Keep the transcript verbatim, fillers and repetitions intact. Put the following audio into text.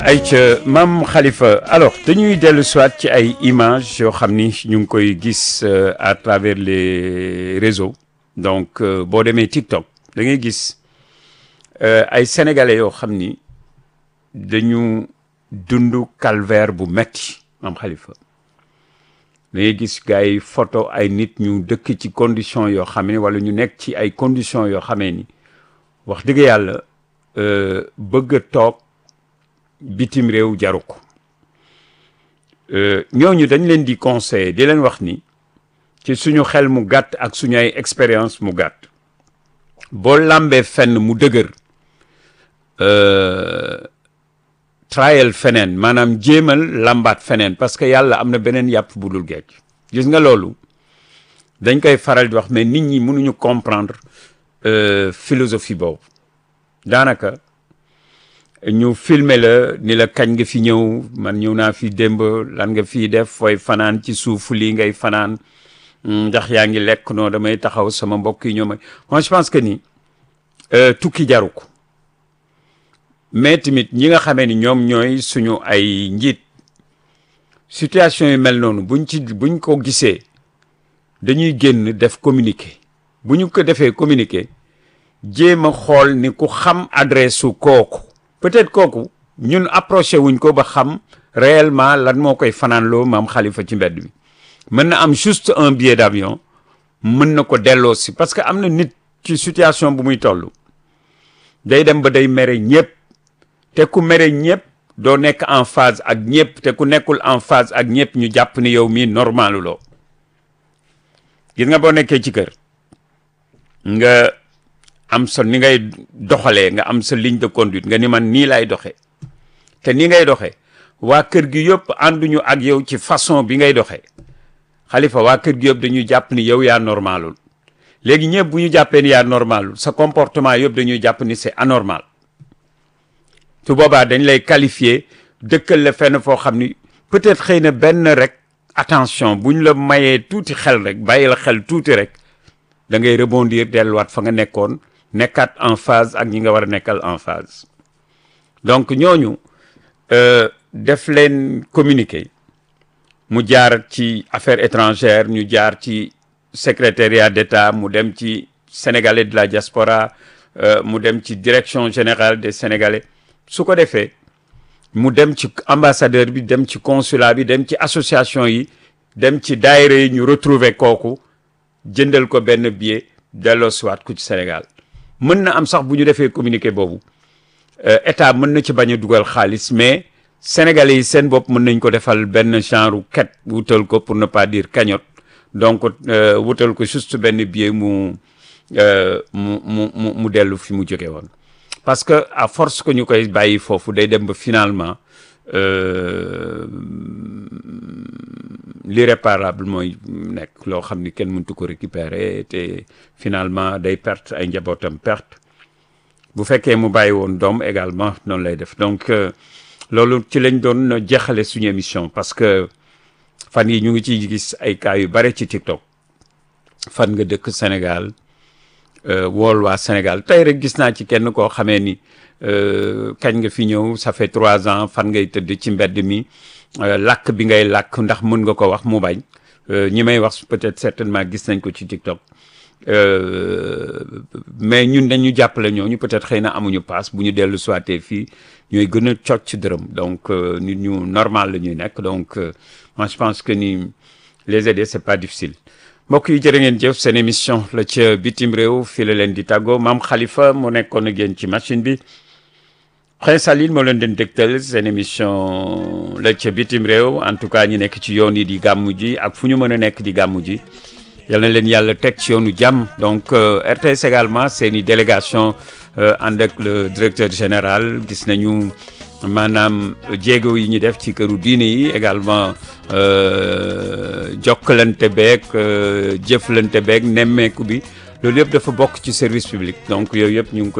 ayca Mame Khalifa alors dañuy dellu soit ci ay images yoo xam ni ñu ngi koy gis à travers les réseaux donc boo demee TikTok da ngay gis ay sénégalais yoo xam ni dañu dund calvaire bu metti Mame Khalifa da ngay gis gars yi photo ay nit ñu dëkk ci condition yoo xam ne wala ñu nekk ci ay conditions yoo xamee ni wax dëgg yàlla bëgg a toog bitim réew jaru ko ñooñu dañ leen di conseiller di leen wax ni ci suñu xel mu gàtt ak suñu ay expérience mu gàtt boo lambee fenn mu dëgër trial feneen maanaam jéemal lambaat feneen parce que yàlla am na beneen yàpp bu dul géej gis nga loolu dañ koy faral di wax mais nit ñi mënuñu comprendre philosophie boobu daanaka ñu filmer la ni la kañ nga fi ñëw man ñëw naa fi démb lan nga fii def fooy fanaan ci suufu lii ngay fanaan ndax yaa ngi lekk noo damay taxaw sama mbokk yi ñoo may moi je pense que ni tukki jaru ko mais tamit ñi nga xamee ni ñoom ñooy suñu ay njiit situation yi mel noonu buñ ci buñ ko gisee dañuy génn def communiqué bu ñu ko defee communiqué jéem a xool ni ku xam adresse su kooku peut-être kooku ñun approché wuñ ko ba xam réellement lan moo koy fanaanloo Mame Khalifa ci mbedd bi mën na am juste un billet d'avion mën na ko delloo si parce que am na nit ci situation bu muy toll day dem ba day mere ñëpp te ku mere ñëpp doo nekk en phase ak ñëpp te ku nekkul en phase ak ñëpp ñu jàpp ni yow mii normalu loo gis nga boo nekkee ci kër nga am sa ni ngay doxalee nga am sa ligne de conduite nga ni man nii lay doxee te ni ngay doxee waa kër gi yëpp ànduñu ak yow ci façon bi ngay doxee Khalifa waa kër gi yëpp dañuy jàpp ni yow yaa normalul léegi ñëpp bu ñu jàppee ni yaa normalul sa comportement yëpp dañuy jàpp ni c'est anormal su boobaa dañ lay qualifier dëkkal la fenn foo xam ni peut-être xëy na benn rek attention buñ la mayee tuuti xel rek bàyyi la xel tuuti rek da ngay rebondir delluwaat fa nga nekkoon nekkaat en phase ak ñi nga war a nekkal en phase donc ñooñu def leen communiquer mu jaar ci affaires étrangères ñu jaar ci secrétariat d'État mu dem ci sénégalais de la diaspora mu dem ci direction générale des sénégalais su ko defee mu dem ci ambassadeur bi dem ci consulat bi dem ci association yi dem ci daayira yi ñu retrouver kooku jëndal ko benn billet delloo siwaat ku ci Sénégal mën na am sax bu ñu defee communiqué boobu état mën na ci bañ a dugal xaalis mais sénégalais yi seen bopp mën nañ ko defal benn genre ket wutal ko pour ne pas dire cagnotte donc wutal ko juste benn billet mu mu mu mu mu dellu fi mu jóge woon parce que à force que ñu koy bàyyi foofu day dem ba finalement l'irréparable mooy nekk loo xam ni kenn mëntu ko récupérer te finalement day perte ay njabootam perte bu fekkee mu bàyyi woon doom également noonu lay def donc loolu ci lañ doon jeexale suñu émission parce que fan yi ñu ngi ciy gis ay cas yu bare ci TikTok fan nga dëkk Sénégal wool waa Sénégal tey rek gis naa ci kenn koo xamee ni kañ nga fi ñëw ça fait trois ans fan ngay tëdd ci mbedd mi làkk bi ngay làkk ndax mën nga ko wax mu bañ ñi may wax peut-être certainement gis nañ ko ci TikTok mais ñun dañu jàppale ñooñu peut-être xëy na amuñu paas bu ñu dellu soité fii ñooy gën a cocc ci dërëm donc nit ñu normal la ñuy nekk donc moi je pense que ni les aider c'est pas difficile mbokk yi jërë ngeen jëf seen émission la ca bitim réew fii la leen di tàggoo Mame Khalifa moo nekkoon ak yéen ci machine bi Prince Aline moo leen den dégtal seen émission la ca bitim réew en tout cas ñi nekk ci yoon yi di gàmmu ji ak fu ñu mën a nekk di gàmmu ji yal na leen yàlla teg ci yoonu jàmm donc R T S également seen i délégation ànd ak le directeur général gis nañu maanaam jéego yi ñu def ci këru diine yi également jokkalante beeg jëflante beeg nemmeeku bi loolu yëpp dafa bokk ci service public donc yooyu yëpp ñu ngi koy